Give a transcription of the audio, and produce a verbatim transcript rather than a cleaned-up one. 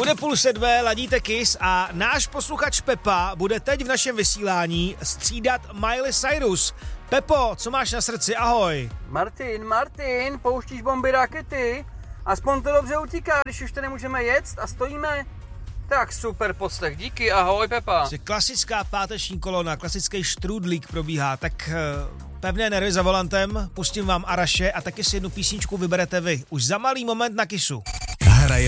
Bude půl sedmé, ladíte Kiss a náš posluchač Pepa bude teď v našem vysílání střídat Miley Cyrus. Pepo, co máš na srdci? Ahoj. Martin, Martin, pouštíš bomby, rakety? Aspoň to dobře utíká, když už to nemůžeme jet a stojíme. Tak super poslech, díky, ahoj Pepa. Klasická páteční kolona, klasický štrůdlík probíhá, tak pevné nervy za volantem, pustím vám Araše a taky si jednu písničku vyberete vy. Už za malý moment na Kissu.